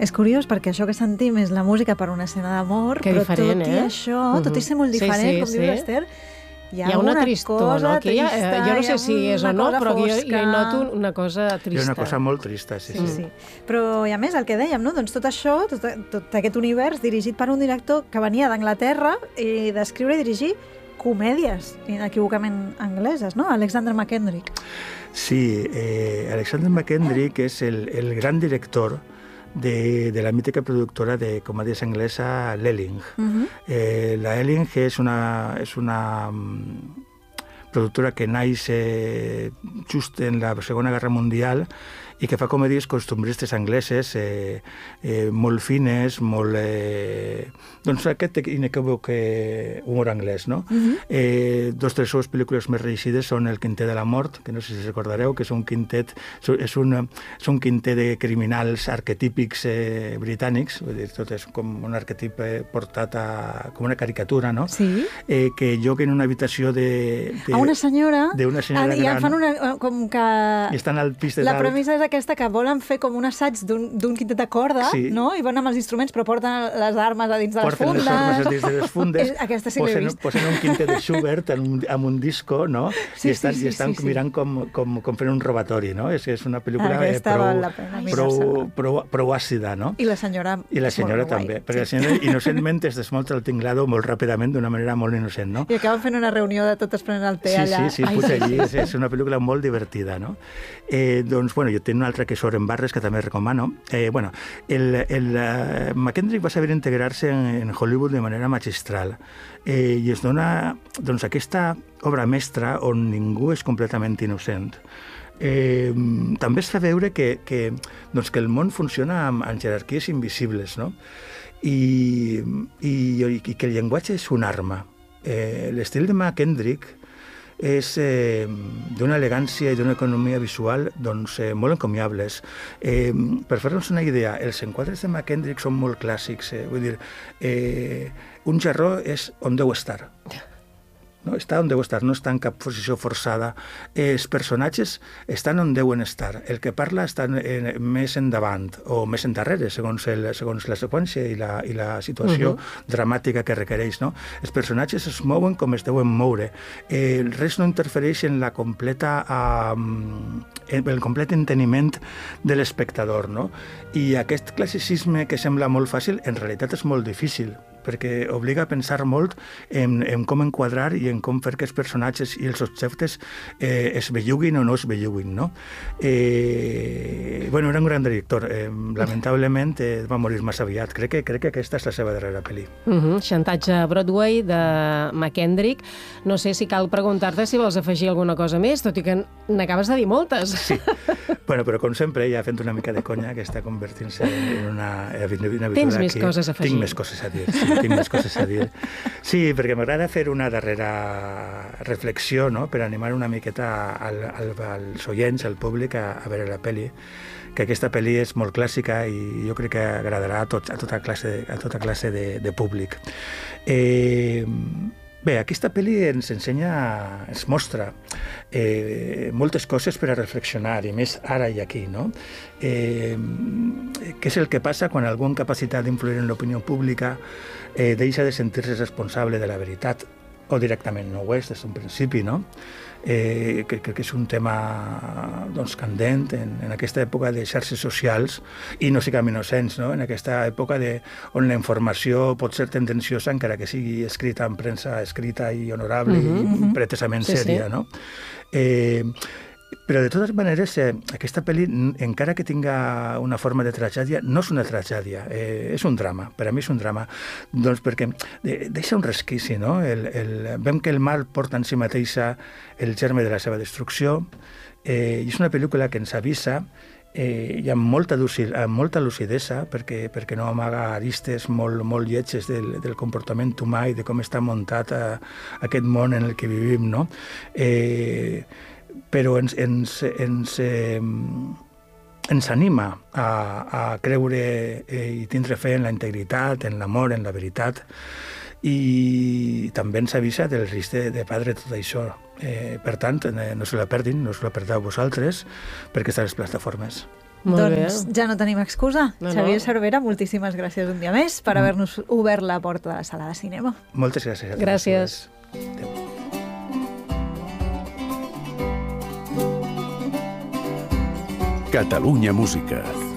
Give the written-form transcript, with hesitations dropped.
És curiós perquè això que sentim és la música per una escena d'amor, però diferent, tot i això, tot i ser molt diferent, com diu l'Ester, hi ha una tristor, no? Trista, jo no sé si és o no, però jo hi noto una cosa trista. Hi ha una cosa molt trista, sí. Però, i a més, el que dèiem, no? Doncs tot això, tot aquest univers dirigit per un director que venia d'Anglaterra i d'escriure i dirigir comèdies, inequívocament angleses, no? Alexander McKendrick. Sí, Alexander McKendrick és el gran director de la mítica productora de comèdies anglesa l'Elling. La Elling és una productora que naix just en la Segona Guerra Mundial i que fa comèdies costumbristes angleses molt fines, molt... doncs aquest inequívoc humor anglès, no? Dos de les seves pel·lícules més reeixides són El quintet de la mort, que no sé si recordareu, que és un quintet, és un quintet de criminals arquetípics britànics, vull dir, tot és com un arquetip portat com una caricatura, no? Sí. Que juguen en una habitació a una senyora gran. I en fan una... com que... I estan al pis de dalt. La premissa és aquesta, que volen fer com un assaig d'un quintet de corda, no? I van amb els instruments, però porten les armes a dins de les fundes. Porten les armes a dins de les fundes. Aquesta sí que l'he vist. Posen un quintet de Schubert amb un disco, no? I estan mirant com fent un robatori, no? És una pel·lícula prou àcida, no? I la senyora també. Perquè la senyora innocentment es desmunta el tinglado molt ràpidament, d'una manera molt innocent, no? I acaben fent una reunió de totes prenent el té allà. Sí, puja allí. És una pel·lícula molt divertida, no? Doncs, bueno, jo tinc una altra que surt en Barres, que també recomano. McKendrick va saber integrar-se en Hollywood de manera magistral i es dona doncs, aquesta obra mestra on ningú és completament innocent. També es fa veure que el món funciona amb jerarquies invisibles, no? I que el llenguatge és una arma. L'estil de McKendrick és d'una elegància i d'una economia visual doncs, molt encomiables. Per fer-nos una idea, els enquadres de McKendrick són molt clàssics. Vull dir, un jarró és on deu estar. No? Està on deu estar, no està en cap posició forçada. Els personatges estan on deuen estar. El que parla està més endavant o més endarrere, segons la seqüència i la situació dramàtica que requereix. No? Els personatges es mouen com es deuen moure. Res no interfereix en el complet enteniment de l'espectador. No? I aquest classicisme que sembla molt fàcil, en realitat és molt difícil, perquè obliga a pensar molt en com enquadrar i en com fer que els personatges i els objectes es belluguin o no es belluguin, no? Era un gran director. Lamentablement va morir massa aviat. Crec que aquesta és la seva darrera pel·li. Xantatge a Broadway, de McKendrick. No sé si cal preguntar-te si vols afegir alguna cosa més, tot i que n'acabes de dir moltes. Sí. Però com sempre, ja fent una mica de conya, que està convertint-se en una aventura. Tens més coses a afegir. Tinc més coses a dir, tinc més coses a dir. Sí, perquè m'agrada fer una darrera reflexió, no?, per animar una miqueta als oients, al públic, a veure la pel·li, que aquesta pel·li és molt clàssica i jo crec que agradarà a tota classe de públic. Bé, aquesta pel·li ens mostra moltes coses per a reflexionar, i més ara i aquí, no? Què és el que passa quan algú amb capacitat d'influir en l'opinió pública deixa de sentir-se responsable de la veritat, o directament no ho és des d'un principi, no? Crec que és un tema candent en aquesta època de xarxes socials i no siguem innocents, no? En aquesta època on la informació pot ser tendenciosa encara que sigui escrita en premsa escrita i honorable i pretesament sèria, no? Però de totes maneres, aquesta pel·li, encara que tinga una forma de tragèdia, no és una tragèdia, és un drama. Per a mi és un drama, doncs perquè deixa un resquici, no? Vem que el mal porta en si mateixa el germe de la seva destrucció, i és una pel·lícula que ens avisa i amb molta lucidesa, perquè no amaga aristes molt lletges del comportament humà i de com està muntat aquest món en el que vivim, no? Però ens anima a creure i tindre fe en la integritat, en l'amor, en la veritat, i també ens avisa del risc de perdre tot això. Per tant, no se la perdin, no se la perdeu vosaltres, perquè està a les plataformes. Molt Doncs bé. ja no tenim excusa. No. Xavier Cervera, moltíssimes gràcies un dia més per haver-nos obert la porta de la sala de cinema. Moltes gràcies. Gràcies. Adéu. Catalunya Música.